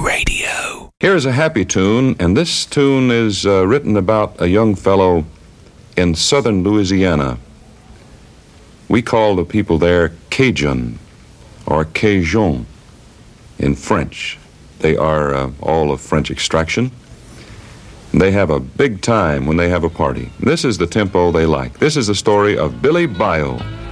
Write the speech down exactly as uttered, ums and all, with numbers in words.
Radio. Here's a happy tune, and this tune is uh, written about a young fellow in southern Louisiana. We call the people there Cajun or Cajun in French. They are uh, all of French extraction. They have a big time when they have a party. This is the tempo they like. This is the story of Billy Bayou.